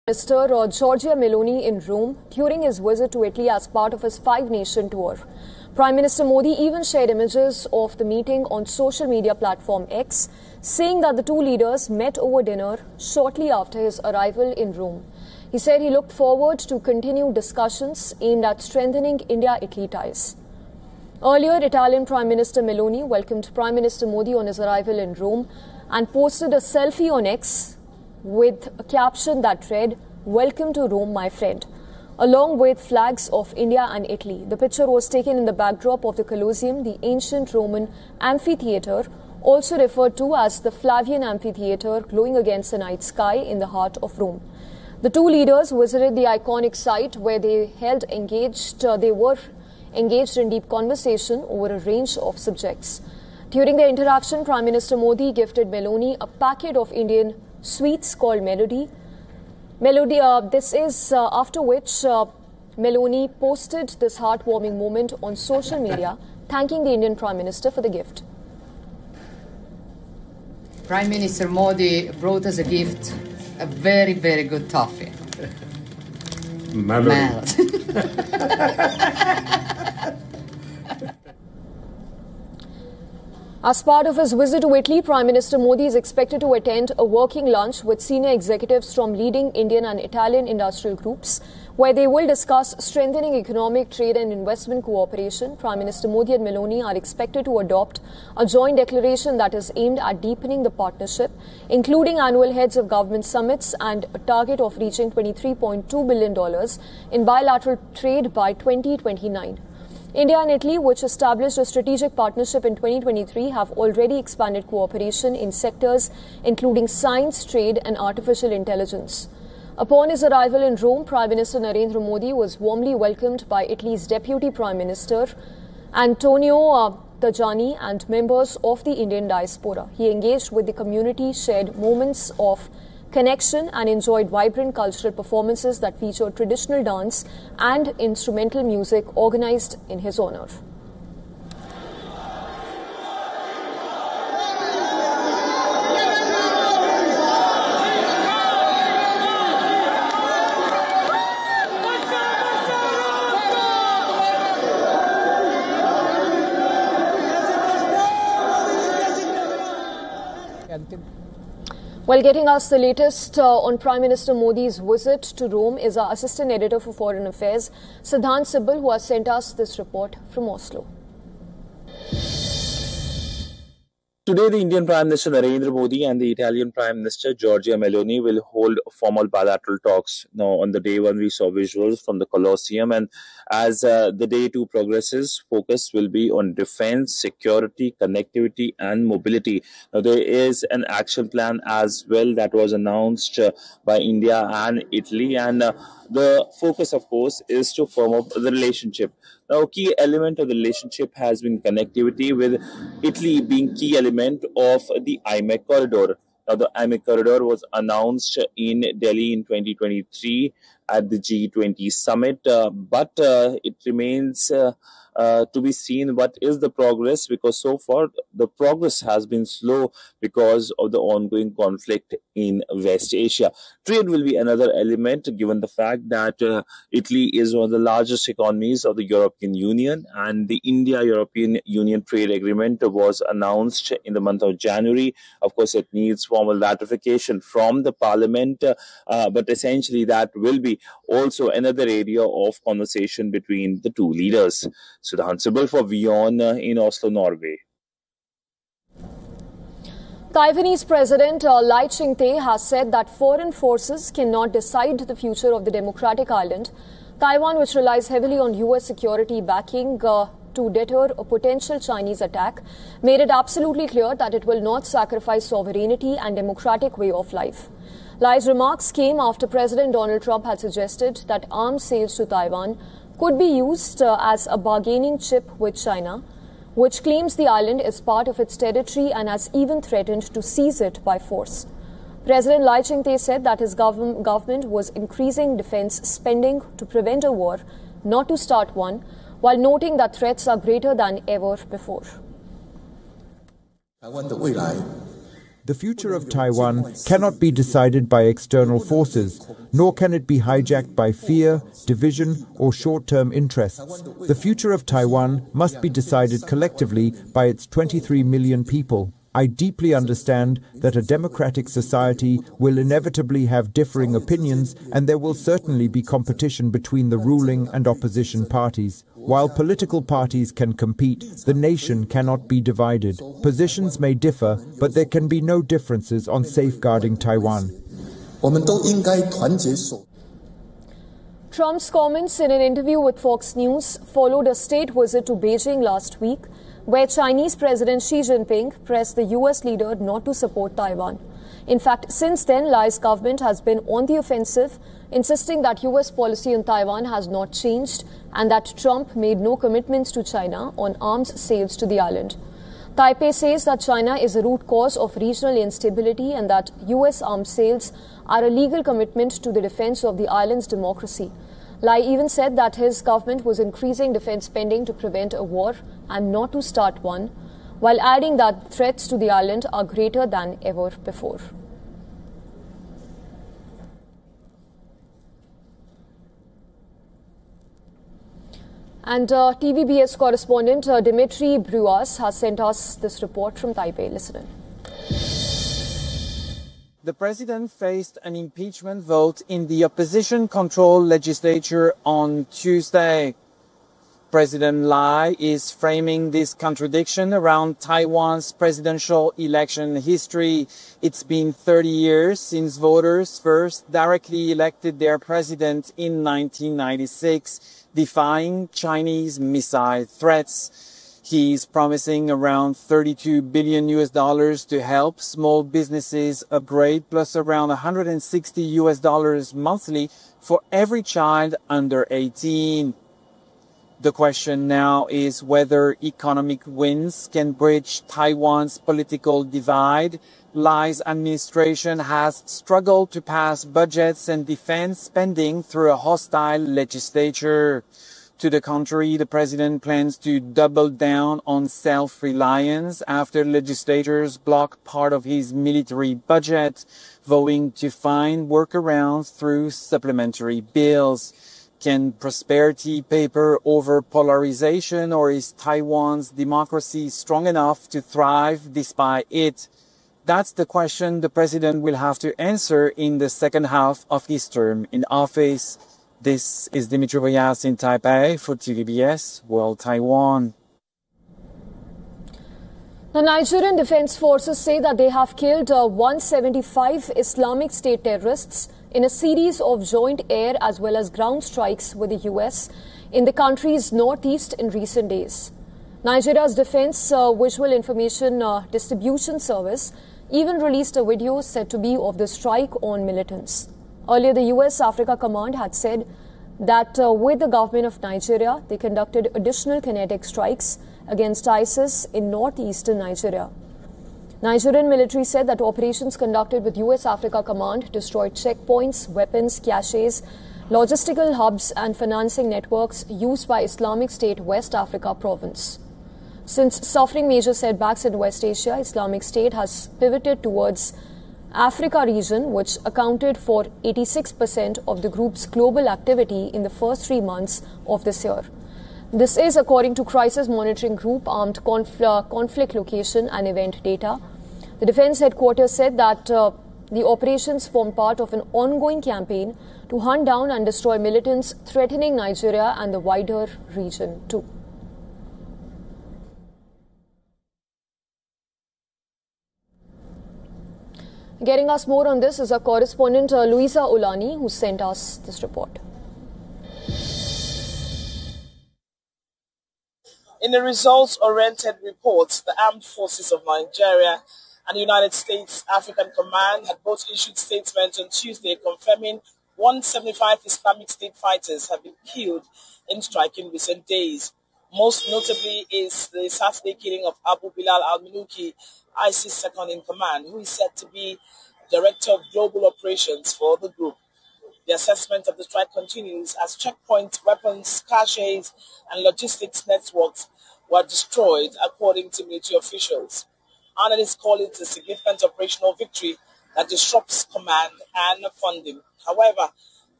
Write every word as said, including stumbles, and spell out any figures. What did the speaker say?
Minister uh, Giorgia Meloni in Rome during his visit to Italy as part of his five-nation tour. Prime Minister Modi even shared images of the meeting on social media platform X, saying that the two leaders met over dinner shortly after his arrival in Rome. He said he looked forward to continued discussions aimed at strengthening India-Italy ties. Earlier, Italian Prime Minister Meloni welcomed Prime Minister Modi on his arrival in Rome and posted a selfie on X with a caption that read, "Welcome to Rome, my friend," along with flags of India and Italy. The picture was taken in the backdrop of the Colosseum, the ancient Roman amphitheatre, also referred to as the Flavian Amphitheatre, glowing against the night sky in the heart of Rome. The two leaders visited the iconic site where they held engaged, uh, they were engaged in deep conversation over a range of subjects. During the interaction, Prime Minister Modi gifted Meloni a packet of Indian sweets called Melody. Melody, uh, this is uh, after which uh, Meloni posted this heartwarming moment on social media, thanking the Indian Prime Minister for the gift. Prime Minister Modi brought us a gift, a very, very good toffee. Melody. As part of his visit to Italy, Prime Minister Modi is expected to attend a working lunch with senior executives from leading Indian and Italian industrial groups, where they will discuss strengthening economic, trade and investment cooperation. Prime Minister Modi and Meloni are expected to adopt a joint declaration that is aimed at deepening the partnership, including annual heads of government summits and a target of reaching twenty-three point two billion dollars in bilateral trade by twenty twenty-nine. India and Italy, which established a strategic partnership in twenty twenty-three, have already expanded cooperation in sectors including science, trade and artificial intelligence. Upon his arrival in Rome, Prime Minister Narendra Modi was warmly welcomed by Italy's Deputy Prime Minister Antonio uh, Tajani and members of the Indian diaspora. He engaged with the community, shared moments of connection and enjoyed vibrant cultural performances that featured traditional dance and instrumental music organized in his honor. Well, getting us the latest uh, on Prime Minister Modi's visit to Rome is our Assistant Editor for Foreign Affairs, Siddhant Sibal, who has sent us this report from Oslo. Today, the Indian Prime Minister Narendra Modi and the Italian Prime Minister Giorgia Meloni will hold formal bilateral talks. Now, on the day one, we saw visuals from the Colosseum, and as uh, the day two progresses, focus will be on defense, security, connectivity, and mobility. Now, there is an action plan as well that was announced uh, by India and Italy, and uh, the focus, of course, is to firm up the relationship. Now, a key element of the relationship has been connectivity, with Italy being key element of the I M E C corridor. Now, the I M E C corridor was announced in Delhi in twenty twenty-three at the G twenty summit, uh, but uh, it remains uh, uh, to be seen what is the progress, because so far the progress has been slow because of the ongoing conflict in West Asia. Trade will be another element, given the fact that uh, Italy is one of the largest economies of the European Union, and the India-European Union trade agreement was announced in the month of January. Of course, it needs formal ratification from the parliament, uh, uh, but essentially that will be also another area of conversation between the two leaders. Siddhant Sibal for WION uh, in Oslo, Norway. Taiwanese President uh, Lai Ching-te has said that foreign forces cannot decide the future of the democratic island. Taiwan, which relies heavily on U S security backing uh, to deter a potential Chinese attack, made it absolutely clear that it will not sacrifice sovereignty and democratic way of life. Lai's remarks came after President Donald Trump had suggested that arms sales to Taiwan could be used uh, as a bargaining chip with China, which claims the island is part of its territory and has even threatened to seize it by force. President Lai Ching-te said that his gov- government was increasing defense spending to prevent a war, not to start one, while noting that threats are greater than ever before. 台湾的未来 The future of Taiwan cannot be decided by external forces, nor can it be hijacked by fear, division, or short-term interests. The future of Taiwan must be decided collectively by its twenty-three million people. I deeply understand that a democratic society will inevitably have differing opinions, and there will certainly be competition between the ruling and opposition parties. While political parties can compete, the nation cannot be divided. Positions may differ, but there can be no differences on safeguarding Taiwan. Trump's comments in an interview with Fox News followed a state visit to Beijing last week, where Chinese President Xi Jinping pressed the U S leader not to support Taiwan. In fact, since then, Li's government has been on the offensive, insisting that U S policy on Taiwan has not changed and that Trump made no commitments to China on arms sales to the island. Taipei says that China is a root cause of regional instability and that U S arms sales are a legal commitment to the defense of the island's democracy. Lai even said that his government was increasing defense spending to prevent a war and not to start one, while adding that threats to the island are greater than ever before. And uh, T V B S correspondent uh, Dimitri Bruas has sent us this report from Taipei. Listen in. The president faced an impeachment vote in the opposition-controlled legislature on Tuesday. President Lai is framing this contradiction around Taiwan's presidential election history. It's been thirty years since voters first directly elected their president in nineteen ninety-six, defying Chinese missile threats. He's promising around thirty-two billion U S dollars to help small businesses upgrade, plus around one hundred sixty U S dollars monthly for every child under eighteen. The question now is whether economic wins can bridge Taiwan's political divide. Lai's administration has struggled to pass budgets and defense spending through a hostile legislature. To the contrary, the president plans to double down on self-reliance after legislators block part of his military budget, voting to find workarounds through supplementary bills. Can prosperity paper over polarization, or is Taiwan's democracy strong enough to thrive despite it? That's the question the president will have to answer in the second half of his term in office. This is Dimitri Bruas in Taipei for T V B S World Taiwan. The Nigerian Defense Forces say that they have killed uh, one hundred seventy-five Islamic State terrorists in a series of joint air as well as ground strikes with the U S in the country's northeast in recent days. Nigeria's Defense uh, Visual Information uh, Distribution Service even released a video said to be of the strike on militants. Earlier, the U S Africa Command had said that uh, with the government of Nigeria, they conducted additional kinetic strikes against ISIS in northeastern Nigeria. Nigerian military said that operations conducted with U S Africa Command destroyed checkpoints, weapons, caches, logistical hubs and financing networks used by Islamic State West Africa province. Since suffering major setbacks in West Asia, Islamic State has pivoted towards Africa region, which accounted for eighty-six percent of the group's global activity in the first three months of this year. This is according to Crisis Monitoring Group Armed Confl- Conflict Location and Event data. The Defense Headquarters said that uh, the operations form part of an ongoing campaign to hunt down and destroy militants threatening Nigeria and the wider region too. Getting us more on this is our correspondent uh, Louisa Ulani, who sent us this report. In the results-oriented reports, the Armed Forces of Nigeria and the United States African Command had both issued statements on Tuesday confirming one hundred seventy-five Islamic State fighters have been killed in strike in recent days. Most notably is the Saturday killing of Abu Bilal al-Minuki, ISIS second-in-command, who is said to be Director of Global Operations for the group. The assessment of the strike continues as checkpoints, weapons, caches, and logistics networks were destroyed, according to military officials. analysts call it a significant operational victory that disrupts command and funding. However,